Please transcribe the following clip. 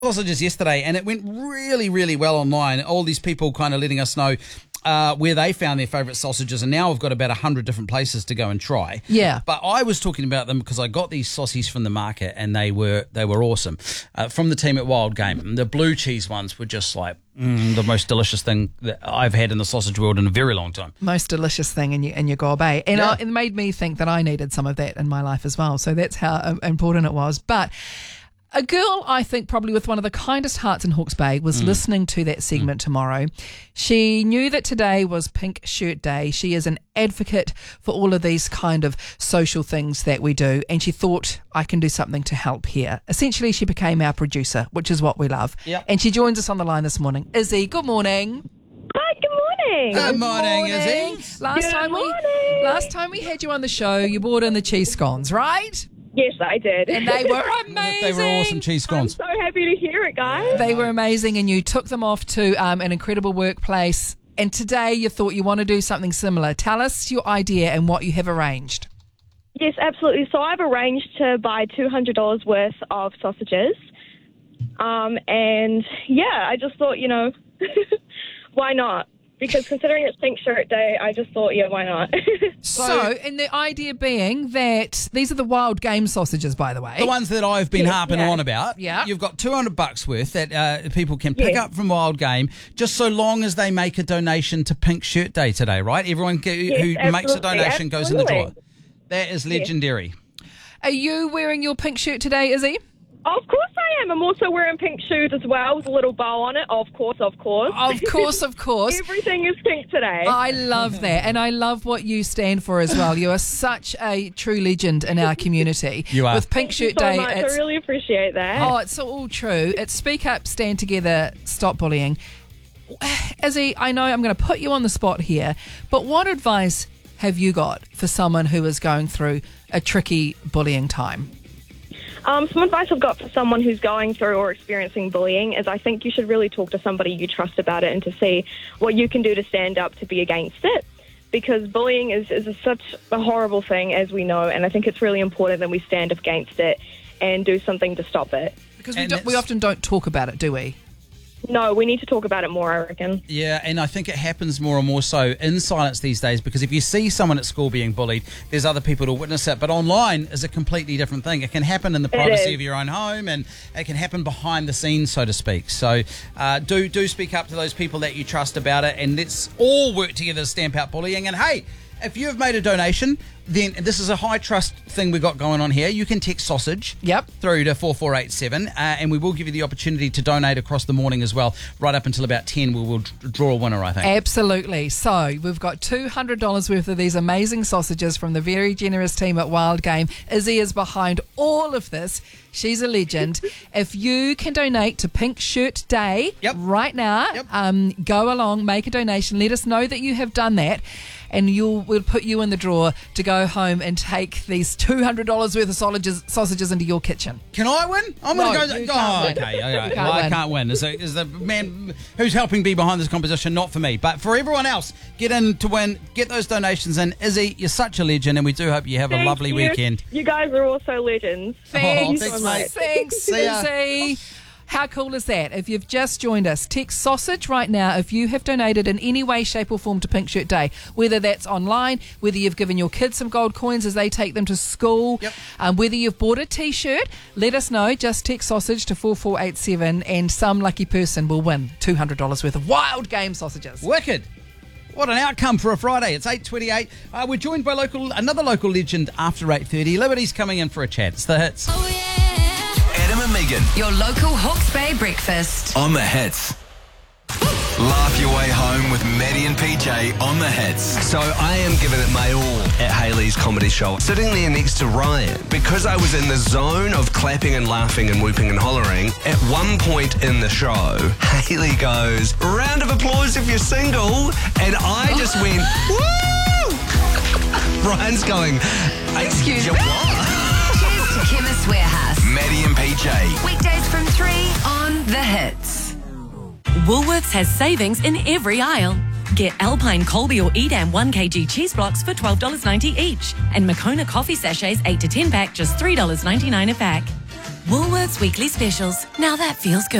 sausages yesterday, and it went really, really well online. All these people kind of letting us know where they found their favourite sausages, and now we've got about 100 different places to go and try. Yeah. But I was talking about them because I got these sausages from the market, and they were awesome. From the team at Wild Game, the blue cheese ones were just like the most delicious thing that I've had in the sausage world in a very long time. Most delicious thing in your gourmet. And Yeah. it made me think that I needed some of that in my life as well. So that's how important it was. But a girl, I think, probably with one of the kindest hearts in Hawke's Bay was listening to that segment tomorrow. She knew that today was Pink Shirt Day. She is an advocate for all of these kind of social things that we do. And she thought, I can do something to help here. Essentially, she became our producer, which is what we love. Yep. And she joins us on the line this morning. Izzy, good morning. Hi, good morning. Good morning, Izzy. Last time we had you on the show, you brought in the cheese scones, right? Yes, I did. And they were amazing. They were awesome cheese I'm scones. so happy to hear it, guys. They were amazing, and you took them off to an incredible workplace. And today you thought you want to do something similar. Tell us your idea and what you have arranged. Yes, absolutely. So I've arranged to buy $200 worth of sausages. And yeah, I just thought, why not? Because considering it's Pink Shirt Day, I just thought, yeah, why not? So, and the idea being that these are the Wild Game sausages, by the way. The ones that I've been harping on about. Yeah. You've got $200 worth that people can pick Yes. up from Wild Game, just so long as they make a donation to Pink Shirt Day today, right? Everyone who makes a absolutely, donation goes in the drawer. absolutely. That is legendary. Are you wearing your pink shirt today, Izzy? Of course I am. I'm also wearing pink shoes as well with a little bow on it. Of course. Of course, of course. Everything is pink today. I love that, and I love what you stand for as well. You are such a true legend in our community. You are. With Pink Shirt so Day, much. I really appreciate that. oh, it's all true. It's Speak Up, Stand Together, Stop Bullying. Izzy, I know I'm going to put you on the spot here, but what advice have you got for someone who is going through a tricky bullying time? Some advice I've got for someone who's going through or experiencing bullying is I think you should really talk to somebody you trust about it and to see what you can do to stand up to be against it. Because bullying is such a horrible thing, as we know, and I think it's really important that we stand up against it and do something to stop it. Because And we that's- often don't talk about it, do we? No, we need to talk about it more, I reckon. Yeah, and I think it happens more and more so in silence these days, because if you see someone at school being bullied, there's other people to witness it. But online is a completely different thing. It can happen in the privacy is. of your own home, and it can happen behind the scenes, so to speak. So do speak up to those people that you trust about it, and let's all work together to stamp out bullying. And hey, if you've made a donation, then this is a high trust thing we've got going on here. You can text sausage through to 4487, and we will give you the opportunity to donate across the morning as well. Right up until about 10, we will draw a winner, I think. Absolutely. So we've got $200 worth of these amazing sausages from the very generous team at Wild Game. Izzy is behind all of this. She's a legend. If you can donate to Pink Shirt Day right now, go along, make a donation. Let us know that you have done that, and we'll put you in the drawer to go home and take these $200 worth of sausages into your kitchen. Can I win? I'm going to go. you can't win. Okay. You can't Well, I win. can't win. Is the man who's helping be behind this composition not for me, but for everyone else, get in to win. Get those donations in. Izzy, you're such a legend, and we do hope you have a Thank lovely you. weekend. You guys are also legends. Thanks, thanks, mate. Thanks, See ya. Izzy. How cool is that? If you've just joined us, text sausage right now if you have donated in any way, shape or form to Pink Shirt Day, whether that's online, whether you've given your kids some gold coins as they take them to school, whether you've bought a T-shirt, let us know. Just text sausage to 4487 and some lucky person will win $200 worth of Wild Game sausages. Wicked. What an outcome for a Friday. It's 8:28. We're joined by another local legend after 8:30. Liberty's coming in for a chat. It's the hits. Oh, yeah. Adam and Megan Your local Hawke's Bay breakfast. on the hits. Laugh your way home with Maddie and PJ on the hits. So I am giving it my all at Hayley's comedy show. Sitting there next to Ryan, because I was in the zone of clapping and laughing and whooping and hollering, at one point in the show, Hayley goes, "Round of applause if you're single," and I just went, "Woo!" Ryan's going, Excuse "You me?" what?" Cheers to Chemist Warehouse. Maddie and PJ. Weekdays from 3 on The Hits. Woolworths has savings in every aisle. Get Alpine Colby or Edam 1kg cheese blocks for $12.90 each. And Moccona coffee sachets 8 to 10 pack, just $3.99 a pack. Woolworths Weekly Specials. Now that feels good.